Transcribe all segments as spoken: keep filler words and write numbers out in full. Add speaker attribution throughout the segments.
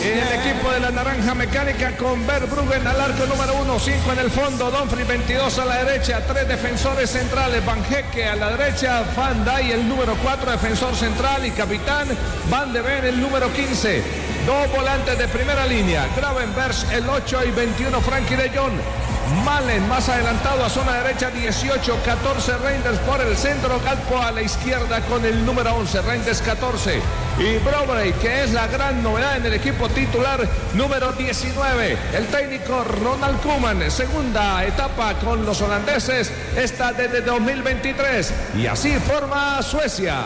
Speaker 1: El equipo de la Naranja Mecánica con Verbruggen al arco número uno, cinco en el fondo, Dumfries veintidós a la derecha, tres defensores centrales, Van Hecke a la derecha, Van Dijk el número cuatro, defensor central y capitán, Van de Ven el número quince. Dos volantes de primera línea, Gravenberch el ocho y veintiuno, Frankie de Jong. Malen más adelantado a zona derecha, dieciocho, catorce Reinders por el centro, Gakpo a la izquierda con el número once, Reinders catorce. Y Broberey, que es la gran novedad en el equipo titular, número diecinueve. El técnico Ronald Koeman, segunda etapa con los holandeses, esta desde dos mil veintitrés. Y así forma Suecia.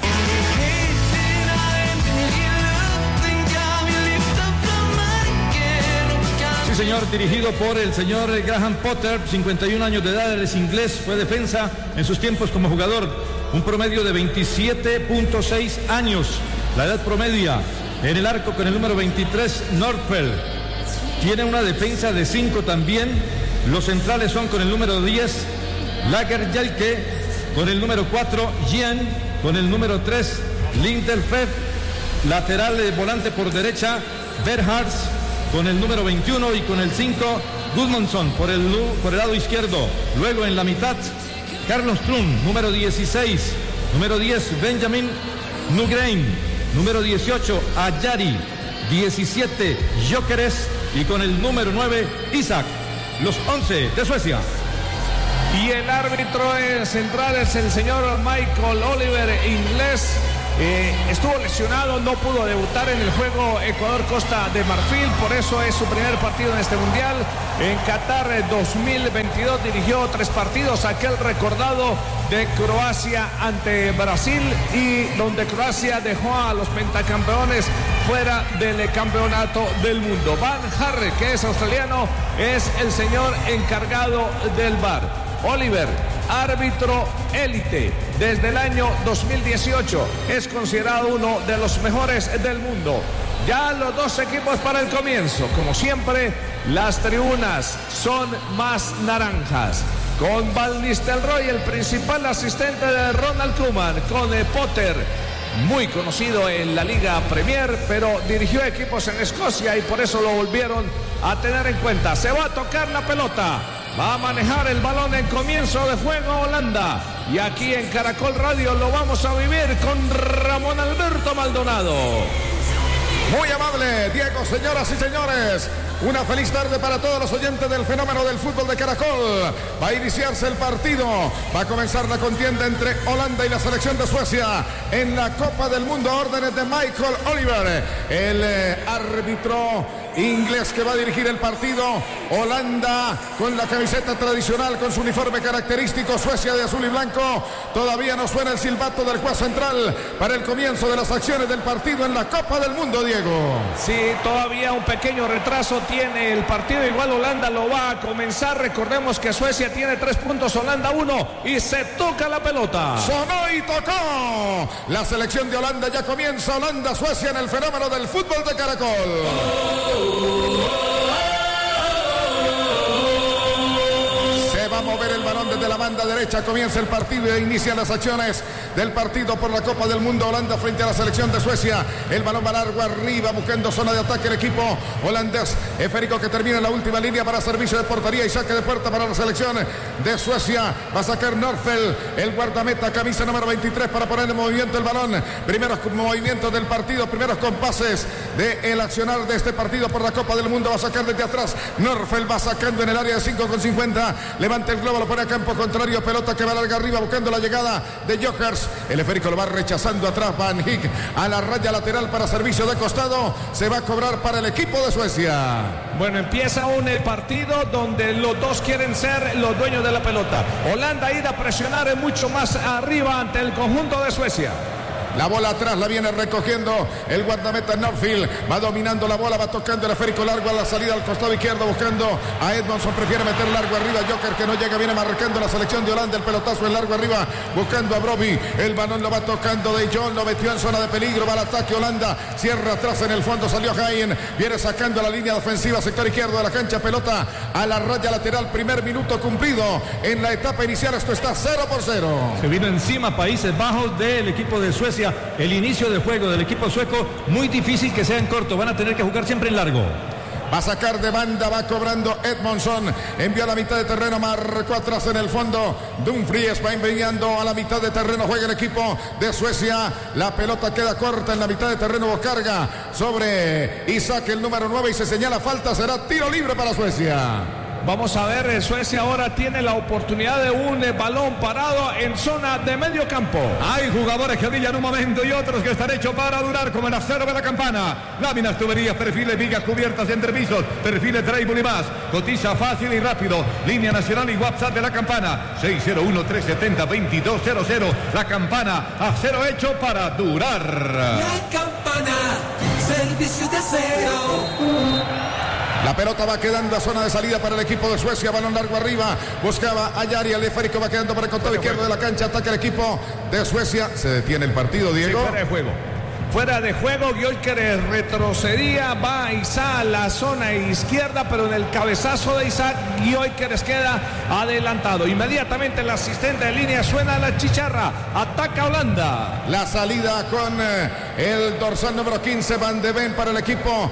Speaker 2: Señor, dirigido por el señor Graham Potter, cincuenta y un años de edad, es inglés, fue defensa en sus tiempos como jugador, un promedio de veintisiete punto seis años, la edad promedia. En el arco con el número veintitrés, Nordfeld, tiene una defensa de cinco también. Los centrales son con el número diez, Lagerhjelke, con el número cuatro, Jean, con el número tres, Lindelöf, lateral de volante por derecha, Berhards, con el número veintiuno y con el cinco, Gudmundsson por el, por el lado izquierdo. Luego en la mitad, Carlos Trun, número dieciséis, número diez, Benjamin Nygren, número dieciocho, Ajari, diecisiete, Gyökeres y con el número nueve, Isak, los once de Suecia.
Speaker 1: Y el árbitro central es el señor Michael Oliver, inglés. Eh, estuvo lesionado, no pudo debutar en el juego Ecuador-Costa de Marfil, por eso es su primer partido en este mundial. En Qatar dos mil veintidós dirigió tres partidos, aquel recordado de Croacia ante Brasil, y donde Croacia dejó a los pentacampeones fuera del campeonato del mundo. Van Harre, que es australiano, es el señor encargado del V A R. Oliver, árbitro élite desde el año dos mil dieciocho, es considerado uno de los mejores del mundo. Ya los dos equipos para el comienzo, como siempre, las tribunas son más naranjas. Con Van Nistelrooy, el principal asistente de Ronald Koeman, con Potter, muy conocido en la Liga Premier, pero dirigió equipos en Escocia y por eso lo volvieron a tener en cuenta. Se va a tocar la pelota. Va a manejar el balón en comienzo de juego Holanda. Y aquí en Caracol Radio lo vamos a vivir con Ramón Alberto Maldonado.
Speaker 3: Muy amable, Diego, señoras y señores. Una feliz tarde para todos los oyentes del fenómeno del fútbol de Caracol. Va a iniciarse el partido. Va a comenzar la contienda entre Holanda y la selección de Suecia en la Copa del Mundo a órdenes de Michael Oliver, el eh, árbitro inglés que va a dirigir el partido. Holanda con la camiseta tradicional, con su uniforme característico, Suecia de azul y blanco. Todavía no suena el silbato del juez central para el comienzo de las acciones del partido en la Copa del Mundo, Diego.
Speaker 1: Sí, todavía un pequeño retraso tiene el partido, igual Holanda lo va a comenzar. Recordemos que Suecia tiene tres puntos, Holanda uno, y se toca la pelota.
Speaker 3: Sonó y tocó. La selección de Holanda ya comienza. Holanda-Suecia en el fenómeno del fútbol de Caracol. Se va a mover el balón desde la banda derecha. Comienza el partido e inician las acciones del partido por la Copa del Mundo. Holanda frente a la selección de Suecia. El balón va largo arriba buscando zona de ataque el equipo holandés. Esférico que termina en la última línea para servicio de portería y saque de puerta para la selección de Suecia. Va a sacar Nordfeld, el guardameta, camisa número veintitrés, para poner en movimiento el balón. Primeros movimientos del partido, primeros compases del accionar de este partido por la Copa del Mundo. Va a sacar desde atrás. Nordfeld va sacando en el área de cinco con cincuenta. Levanta el globo, lo pone a campo contrario. Pelota que va larga arriba buscando la llegada de Gyökeres. El esférico lo va rechazando atrás. Van Hecke a la raya lateral para servicio de costado. Se va a cobrar para el equipo de Suecia.
Speaker 1: Bueno, empieza aún el partido donde los dos quieren ser los dueños de la pelota. Holanda ir a presionar mucho más arriba ante el conjunto de Suecia.
Speaker 3: La bola atrás la viene recogiendo el guardameta Nordfeld. Va dominando la bola, va tocando el esférico largo a la salida al costado izquierdo, buscando a Edmondson. Prefiere meter largo arriba. Gyökeres que no llega, viene marcando la selección de Holanda. El pelotazo es largo arriba, buscando a Brobbey. El balón lo va tocando de Jong, lo metió en zona de peligro. Va al ataque Holanda. Cierra atrás en el fondo, salió Hayen. Viene sacando la línea defensiva, sector izquierdo de la cancha. Pelota a la raya lateral. Primer minuto cumplido en la etapa inicial. Esto está cero por cero.
Speaker 2: Se vino encima Países Bajos del equipo de Suecia. Suecia. El inicio de juego del equipo sueco, muy difícil que sea en corto, van a tener que jugar siempre en largo.
Speaker 3: Va a sacar de banda, va cobrando Edmondson. Envió a la mitad de terreno, marcó atrás en el fondo. Dumfries va enviando a la mitad de terreno. Juega el equipo de Suecia. La pelota queda corta en la mitad de terreno. Carga sobre Isaac, el número nueve, y se señala falta. Será tiro libre para Suecia.
Speaker 1: Vamos a ver, Suecia ahora tiene la oportunidad de un eh, balón parado en zona de medio campo.
Speaker 4: Hay jugadores que brillan un momento y otros que están hechos para durar, como el acero de la campana. Láminas, tuberías, perfiles, vigas cubiertas, entrepisos, perfiles, tréibul y más. Cotiza fácil y rápido. Línea nacional y WhatsApp de la campana. seis cero uno, tres siete cero, dos dos cero cero. La campana, acero hecho para durar.
Speaker 5: La campana, servicio de acero.
Speaker 3: La pelota va quedando a zona de salida para el equipo de Suecia. Balón largo arriba. Buscaba a Yari. El esférico va quedando para el costado izquierdo de la cancha. Ataca el equipo de Suecia. Se detiene el partido, Diego.
Speaker 1: Sí, fuera de juego. Fuera de juego, Gyökeres retrocedía, va Isaac a la zona izquierda, pero en el cabezazo de Isaac, Gyökeres queda adelantado. Inmediatamente el asistente de línea suena la chicharra, ataca Holanda.
Speaker 3: La salida con eh, el dorsal número quince, Van de Ven, para el equipo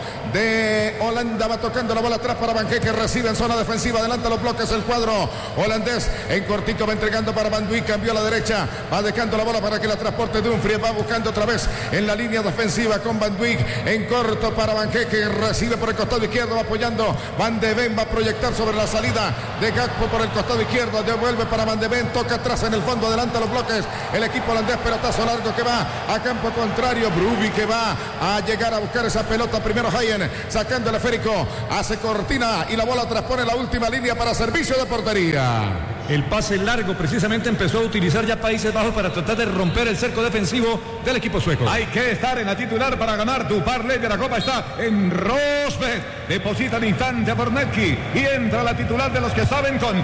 Speaker 3: de Holanda. Va tocando la bola atrás para Van Geke, que recibe en zona defensiva, adelanta los bloques el cuadro holandés. En cortito va entregando para Van Dijk, cambió a la derecha, va dejando la bola para que la transporte Dumfries, va buscando otra vez en la línea defensiva con Van Dijk, en corto para Van Geke, que recibe por el costado izquierdo, va apoyando Van de Ven, va a proyectar sobre la salida de Gakpo por el costado izquierdo, devuelve para Van de Ven, toca atrás en el fondo, adelanta los bloques el equipo holandés, pelotazo largo que va a campo contrario, Bruby, que va a llegar a buscar esa pelota, primero Hayen, sacando el esférico, hace cortina y la bola transpone la última línea para servicio de portería.
Speaker 2: El pase largo precisamente empezó a utilizar ya Países Bajos para tratar de romper el cerco defensivo del equipo sueco.
Speaker 4: Hay que estar en la titular para ganar. Tu parlay de la Copa está en Rosbet. Deposita al instante por Netki y entra la titular de los que saben con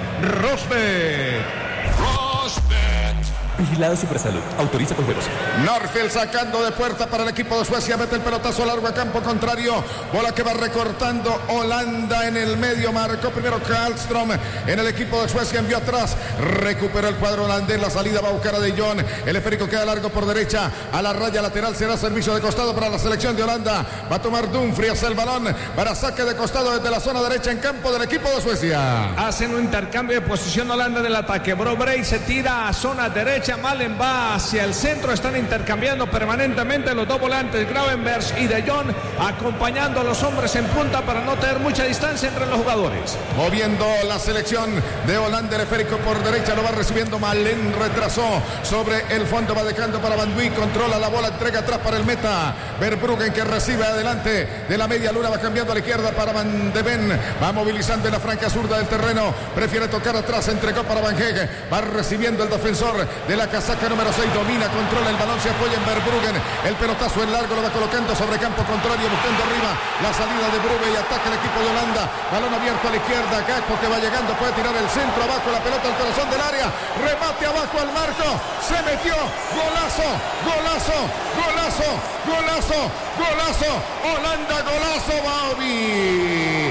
Speaker 4: Rosbet.
Speaker 5: Rosbet. Vigilado Supersalud. Autoriza con juegos.
Speaker 3: Norfield sacando de puerta para el equipo de Suecia. Mete el pelotazo largo a campo contrario. Bola que va recortando Holanda en el medio. Marcó primero Karlström en el equipo de Suecia. Envió atrás. Recuperó el cuadro holandés. La salida va a buscar a De Jong. El esférico queda largo por derecha. A la raya lateral será servicio de costado para la selección de Holanda. Va a tomar Dumfries el balón para saque de costado desde la zona derecha en campo del equipo de Suecia.
Speaker 1: Hacen un intercambio de posición Holanda del ataque. Brobrey se tira a zona derecha. Malen va hacia el centro, están intercambiando permanentemente los dos volantes, Gravenberch y De Jong, acompañando a los hombres en punta para no tener mucha distancia entre los jugadores.
Speaker 3: Moviendo la selección de Holanda, el esférico por derecha lo va recibiendo Malen, retrasó sobre el fondo, va dejando para Van Dijk, controla la bola, entrega atrás para el meta, Verbruggen, que recibe adelante de la media luna, va cambiando a la izquierda para Van de Ven, va movilizando en la franca zurda del terreno, prefiere tocar atrás, entregó para Van Geke, va recibiendo el defensor de la casaca número seis, domina, controla el balón, se apoya en Verbruggen, el pelotazo en largo lo va colocando sobre campo contrario, buscando arriba la salida de Brugge y ataca el equipo de Holanda, balón abierto a la izquierda, Gakpo que va llegando, puede tirar el centro, abajo la pelota al corazón del área, remate abajo al marco, se metió, golazo, golazo, golazo, golazo, golazo, Holanda, golazo, Bobby.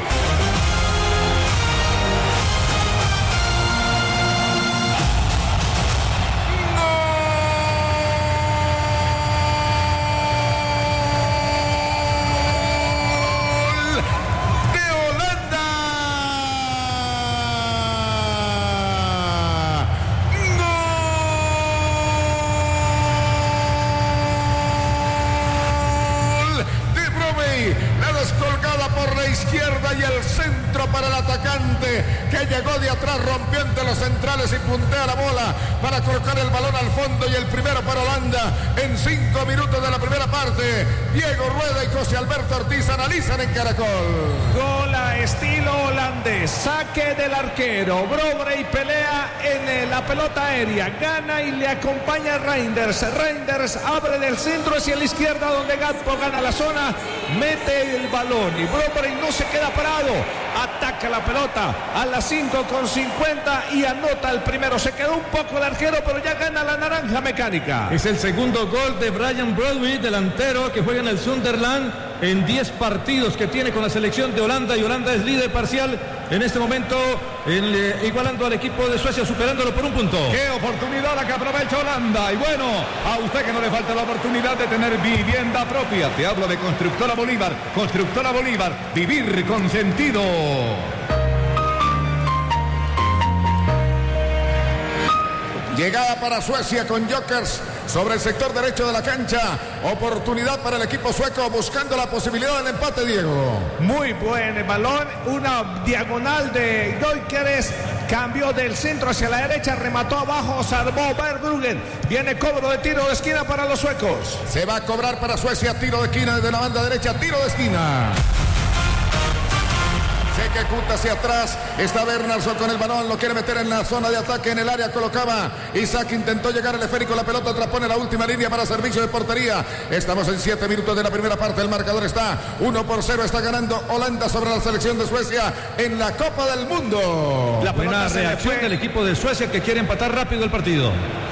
Speaker 3: Izquierda y el centro para el atacante que llegó de atrás, rompió entre los centrales y puntea la bola para colocar el balón al fondo y el primero para Holanda en cinco minutos de la primera parte. Diego Rueda y José Alberto Ortiz analizan en Caracol.
Speaker 1: Gol a estilo holandés, saque del arquero, Brobrey pelea en la pelota aérea, gana y le acompaña Reinders. Reinders abre del centro hacia la izquierda donde Gakpo gana la zona, mete el balón y Brobrey no se queda parado, ataca la pelota a las cinco con cincuenta y anota el primero. Se quedó un poco el arquero, pero ya gana la naranja mecánica.
Speaker 2: Es el segundo gol de Brian Broadway, delantero que juega en el Sunderland. en diez partidos que tiene con la selección de Holanda, y Holanda es líder parcial en este momento, en, eh, igualando al equipo de Suecia, superándolo por un punto.
Speaker 4: ¡Qué oportunidad la que aprovecha Holanda! Y bueno, a usted que no le falta la oportunidad de tener vivienda propia. Te hablo de Constructora Bolívar. Constructora Bolívar, vivir con sentido.
Speaker 3: Llegada para Suecia con Jokers sobre el sector derecho de la cancha. Oportunidad para el equipo sueco buscando la posibilidad del empate, Diego.
Speaker 1: Muy buen el balón. Una diagonal de Jokers. Cambió del centro hacia la derecha. Remató abajo. Salvó Verbruggen. Viene cobro de tiro de esquina para los suecos.
Speaker 3: Se va a cobrar para Suecia. Tiro de esquina desde la banda derecha. Tiro de esquina. Se ejecuta hacia atrás, está Bernardsson con el balón, lo quiere meter en la zona de ataque, en el área colocaba Isaac, intentó llegar el esférico, la pelota traspone la última línea para servicio de portería. Estamos en siete minutos de la primera parte, el marcador está uno por cero, está ganando Holanda sobre la selección de Suecia en la Copa del Mundo.
Speaker 2: La buena reacción del equipo de Suecia, que quiere empatar rápido el partido.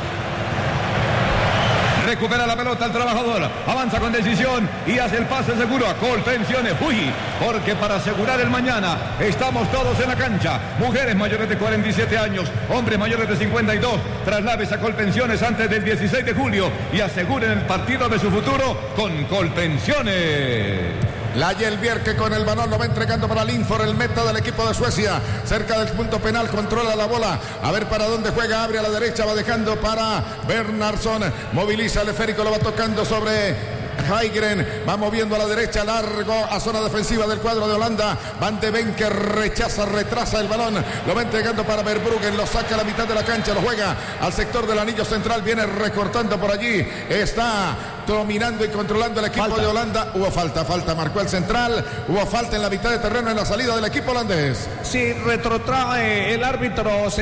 Speaker 4: Recupera la pelota el trabajador, avanza con decisión y hace el pase seguro a Colpensiones. Uy, porque para asegurar el mañana estamos todos en la cancha. Mujeres mayores de cuarenta y siete años, hombres mayores de cincuenta y dos. Traslades a Colpensiones antes del dieciséis de julio y aseguren el partido de su futuro con Colpensiones.
Speaker 3: La Yelbierke con el balón lo va entregando para Lindford, el meta del equipo de Suecia, cerca del punto penal, controla la bola, a ver para dónde juega, abre a la derecha, va dejando para Bernardsson, moviliza el esférico, lo va tocando sobre Heigren, va moviendo a la derecha, largo a zona defensiva del cuadro de Holanda. Van de Ven que rechaza, retrasa el balón, lo va entregando para Verbruggen, lo saca a la mitad de la cancha, lo juega al sector del anillo central, viene recortando por allí, está dominando y controlando el equipo falta. de Holanda. Hubo falta, falta, marcó el central, hubo falta en la mitad de terreno en la salida del equipo holandés.
Speaker 1: Sí, retrotrae el árbitro.